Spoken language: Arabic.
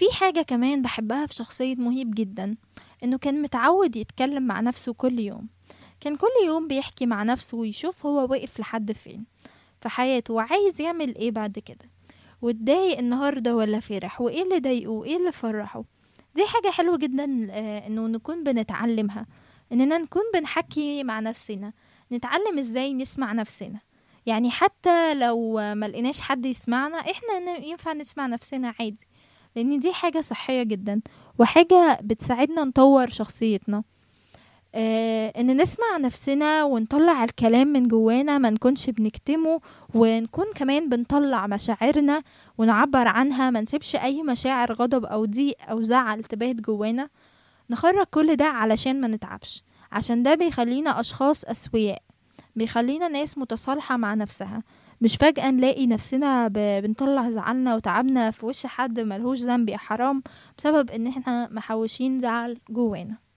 في حاجة كمان بحبها في شخصية مهيب جدا، انه كان متعود يتكلم مع نفسه كل يوم. كان كل يوم بيحكي مع نفسه ويشوف هو واقف لحد فين في حياته وعايز يعمل ايه بعد كده، واتضايق النهاردة ولا فرح، وايه اللي ضايقه وايه اللي فرحه. دي حاجة حلوة جدا، انه نكون بنتعلمها، اننا نكون بنحكي مع نفسنا، نتعلم ازاي نسمع نفسنا. يعني حتى لو ما لقيناش حد يسمعنا، احنا ينفع نسمع نفسنا عادي، لان دي حاجة صحية جدا وحاجة بتساعدنا نطور شخصيتنا. ان نسمع نفسنا ونطلع الكلام من جوانا، ما نكونش بنكتمه، ونكون كمان بنطلع مشاعرنا ونعبر عنها، ما نسيبش اي مشاعر غضب او ضيق او زعل تبات جوانا. نخرج كل ده علشان ما نتعبش، عشان ده بيخلينا اشخاص اسوياء، بيخلينا ناس متصالحة مع نفسها. مش فجأة نلاقي نفسنا بنطلع زعلنا وتعبنا في وش حد ملهوش ذنب يا حرام، بسبب ان احنا محوشين زعل جوانا.